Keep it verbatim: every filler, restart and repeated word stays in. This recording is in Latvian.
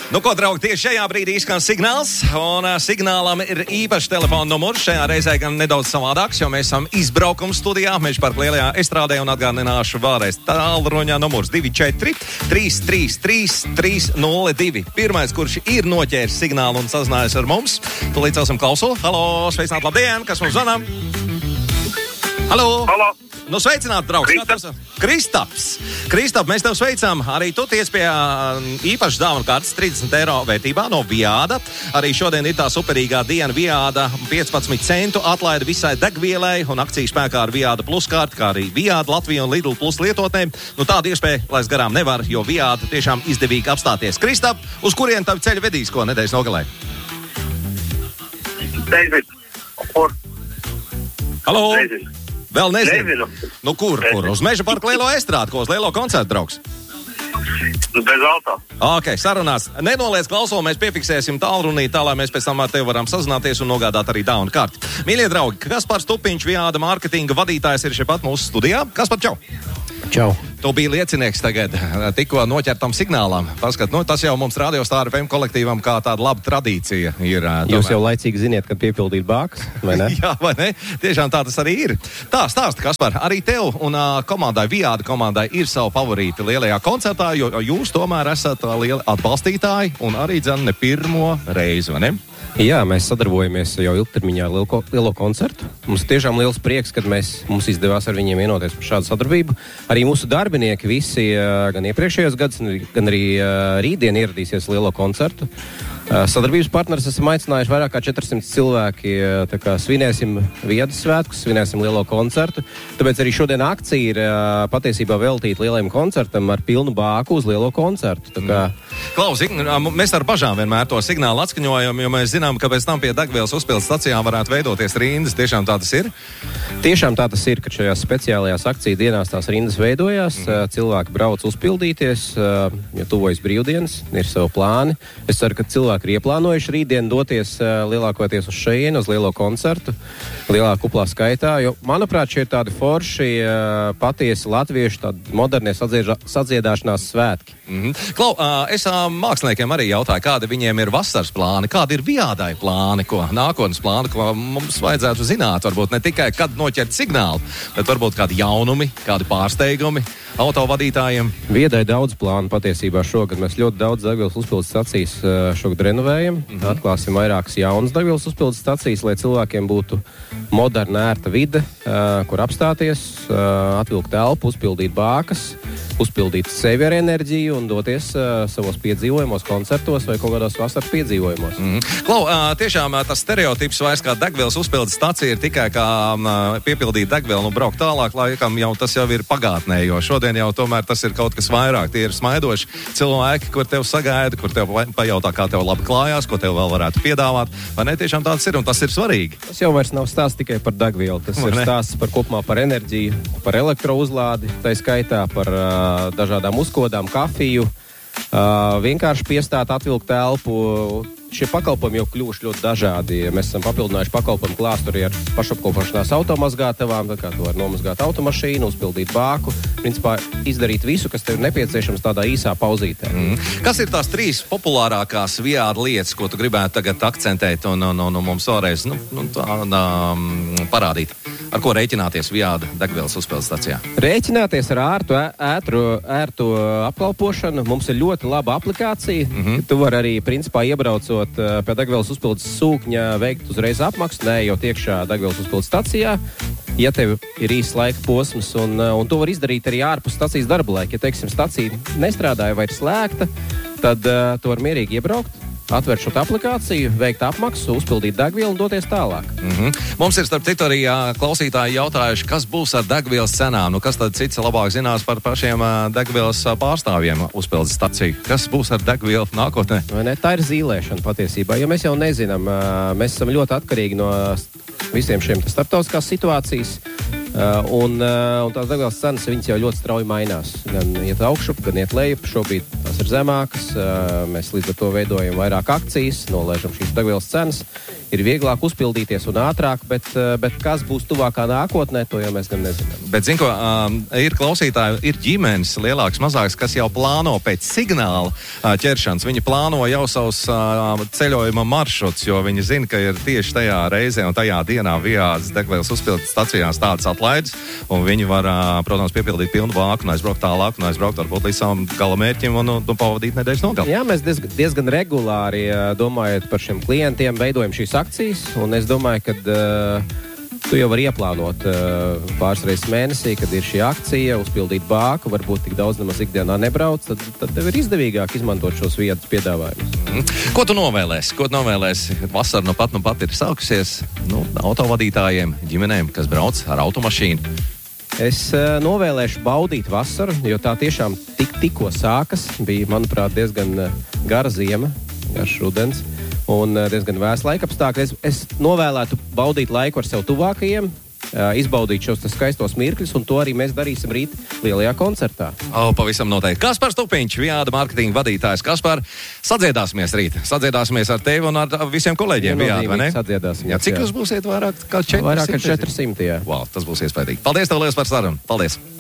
Nu, ko, draugi, tieši šajā brīdī izskan signāls, un uh, signālam ir īpašs telefona numurs. Šajā reizē gan nedaudz savādāks, jo mēs esam izbraukuma studijā, Mežaparka lielajā estrādē, un atgādināšu vēlreiz tālruņa numurs divi četri trīs trīs trīs trīs nulle divi. Pirmais, kurš ir noķēris signālu un sazinājies ar mums, tūlīt celsim klausuli. Halo, sveicināt, labdien, kas mums zvana? Halo! Halo! Nu, sveicināt, draugs! Kristaps! Kristaps! Kristap, mēs tev sveicam. Arī tu ties pie īpašas dāvanu kārtas trīsdesmit eiro vērtībā no Viāda. Arī šodien ir tā superīgā diena Viāda. piecpadsmit centu atlaida visai degvielai un akciju spēkā ar Viāda plus kārti, kā arī Viāda Latvija un Lidl plus lietotnēm. Nu, tāda iespēja, lai es garām nevar, jo Viāda tiešām izdevīgi apstāties. Kristap, uz kurien tavi ceļi vedīs, ko nedēļas nogalē? Nezinu. Kur? Halo! Nezinu. Vēl nezinu. Nezinu. Nu, kur, Nezinu. kur? Uz Mežaparka lielo estrādi, ko uz lielo koncertu, draugs? Nu, bez auto. Ok, sarunās. Nenoliec klausuli, mēs piefiksēsim tālrunī, tā lai mēs pēc tam ar tevi varam sazināties un nogādāt arī dāvanu karti. Mīļie draugi, Kaspars Stupiņš, Viāda mārketinga vadītājs, ir šeit pat mūsu studijā. Kaspar, čau! Čau! Tu biji liecinieks tagad tikko noķertam signālam. Paskat, nu, tas jau mums Radio Star F M kolektīvam kā tāda laba tradīcija ir. Jūs tomēr. jau laicīgi ziniet, kad piepildīt bākas, vai ne? Jā, vai ne? Tiešām tā tas arī ir. Tā, stāsti, Kaspar, arī tev un uh, komandai, Viāda komandai ir savu favorīti lielajā koncertā, jo jūs tomēr esat uh, lieli atbalstītāji un arī, dzen, ne pirmo reizi, vai ne? Jā, mēs sadarbojamies jau ilgtermiņā ar lielo, lielo koncertu. Mums ir tiešām liels prieks, kad mēs, mums izdevās ar viņiem vienoties par šādu sadarbību. Arī mūsu darbinieki visi, gan iepriekšējos gadus, gan arī rītdien ieradīsies lielo koncertu. Sadarbības partneris esam aicinājuši vairāk kā četrsimt cilvēki. Tā kā svinēsim Viādas svētkus, svinēsim lielo koncertu. Tāpēc arī šodien akcija ir patiesībā veltīta lielajam koncertam ar pilnu bāku uz lielo koncertu. Tā kā... Klaus, mēs ar bažām vienmēr to signālu atskaņojam, jo mēs zinām, ka pēc tam pie degvielas uzpildes stacijām varētu veidoties rindas. Tiešām tā tas ir? Tiešām tā tas ir, ka šajās speciālajās akciju dienās tās rindas veidojās. Mm. Cilvēki brauc uzpildīties, jo tuvojas brīvdienas, ir savu plāni. Es ceru, ka cilvēki ir ieplānojuši rītdien doties uh, lielākoties uz šejienu, uz lielo koncertu, lielā kuplā skaitā, jo, manuprāt, šie ir tādi forši, uh, patiesi latviešu, tādi modernie sadziedža, sadziedāšanās svētki. Mm-hmm. Klau, uh, es uh, māksliniekiem arī jautāju, kādi viņiem ir vasaras plāni, kādi ir Viādai plāni, ko nākotnes plāni, ko mums vajadzētu zināt, varbūt ne tikai kad noķert signālu, bet varbūt kādi jaunumi, kādi pārsteigumi autovadītājiem. Viedai daudz plānu patiesībā šogad. Mēs ļoti daudz degvielas uzpildes stacijas uh, šogad renovējam. Mm-hmm. Atklāsim vairākas jaunas degvielas uzpildes stacijas, lai cilvēkiem būtu moderna, ērta vide, uh, kur apstāties, uh, atvilkt elpu, uzpildīt bākas, uzpildīt sevi ar enerģiju un doties uh, savos piedzīvojumos, koncertos vai kaut kādos vasaras piedzīvojumos. Mm-hmm. Klau, uh, tiešām uh, tas stereotips vairs kā degvielas uzpildes stacija ir tikai kā uh, piepildīt degvielu un braukt tālāk, laikam jau tas jau ir pagātnē, jo šodien jau tomēr tas ir kaut kas vairāk. Tie ir smaidoši cilvēki, kur tev sagaida, kur tev pajautā, kā tev labi klājās, ko tev vēl varētu piedāvāt. Vai ne, tiešām tāds ir, un tas ir svarīgi. Tas jau vairs nav stāsts tikai par degvielu. Tas vai ir ne? Stāsts par kopumā par enerģiju, par elektrouzlādi, tā skaitā par uh, dažādām uzkodām, kafiju, uh, vienkārši piestāt, atvilkt elpu. Šie pakalpojumi jau kļuvuši ļoti dažādi. Mēs esam papildinājuši pakalpojumu klāstu arī ar pašapkalpošanās automazgātavām, tā kā tu vari nomazgāt automašīnu, uzpildīt bāku, principā izdarīt visu, kas tev ir nepieciešams tādā īsā pauzītē. Mm. Kas ir tās trīs populārākās Viāda lietas, ko tu gribētu tagad akcentēt un, un, un, un mums vēlreiz nu, nu, tā, um, parādīt? Ar ko rēķināties Viāda degvielas uzpildes stacijā? Rēķināties ar ārtu, ērtu, ērtu apkalpošanu. Mums ir ļoti laba aplikācija. Mm-hmm. Tu vari arī, principā, iebraucot pie degvielas uzpildes sūkņa, veikt uzreiz apmaksu, neejot iekšā degvielas uzpildes stacijā. Ja tev ir īsts laika posms, un, un to var izdarīt arī ārpus stacijas darba laika. Ja, teiksim, stacija nestrādāja vai ir slēgta, tad uh, tu var mierīgi iebraukt, atvērt šo aplikāciju, veikt apmaksu, uzpildīt degvielu un doties tālāk. Mm-hmm. Mums ir starp citu arī jā, klausītāji jautājuši, kas būs ar degvielas cenām. Nu, kas tad cits labāk zinās par pašiem degvielas pārstāvjiem uzpildes staciju? Kas būs ar degvielu nākotnē? Vai ne? Tā ir zīlēšana patiesībā, jo mēs jau nezinām. Mēs esam ļoti atkarīgi no visiem šiem starptautiskās situācijas. Uh, un, uh, un tās degvielas cenas viņas jau ļoti strauji mainās. Gan iet augšup, gan iet lejup. Šobrīd tās ir zemākas. Uh, mēs līdz ar to veidojam vairāk akcijas, nolaižam šīs degvielas cenas. Ir vieglāk uzpildīties un ātrāk, bet, uh, bet kas būs tuvākā nākotnē, to jau mēs gan nezinām. Bet, zin ko, um, ir klausītāji, ir ģimenes lielāks, mazāks, kas jau plāno pēc signāla uh, ķeršanas. Viņi plāno jau savus uh, ceļojuma maršruts, jo viņi zina, ka ir tieši tajā reizē un tajā dienā Viādas degvielas uzpildes stacijās tādas atlaides, un viņi var, uh, protams, piepildīt pilnu vāku un aizbraukt tālāk un aizbraukt varbūt līdz savam gala mērķim un, un, un pavadīt nedēļas nogali. Jā, mēs diezgan, diezgan regulāri uh, domājot par šiem klientiem, veidojam šīs akcijas, un es domāju, ka uh, tu jau vari ieplānot uh, pāris reizes mēnesī, kad ir šī akcija, uzpildīt bāku, varbūt tik daudz nemaz ikdienā nebrauc, tad, tad tev ir izdevīgāk izmantot šos vietas piedāvājumus. Mm. Ko tu novēlēsi? Ko tu novēlēsi? Vasara nu pat nu pat ir sākusies, nu, autovadītājiem, ģimenēm, kas brauc ar automašīnu. Es uh, novēlēšu baudīt vasaru, jo tā tiešām tik, tikko sākas. Bija, manuprāt, diezgan uh, gara ziema, garš rudens. Un diezgan vēs laikapstākļi. Es, es novēlētu baudīt laiku ar sev tuvākajiem, izbaudīt šos skaistos mirkļus, un to arī mēs darīsim rīt lielajā koncertā. O, pavisam noteikti. Kaspars Stupiņš, Viāda mārketinga vadītājs. Kaspar, sadziedāsimies rīt. Sadziedāsimies ar tevi un ar visiem kolēģiem Viāda, vai ne? Sadziedāsimies, jā, cik jūs būsiet vairāk kā četri simti? Vairāk kā četri simti, jā. Wow, tas būs iespējīgi. Paldies tev liels par sarunu. Paldies!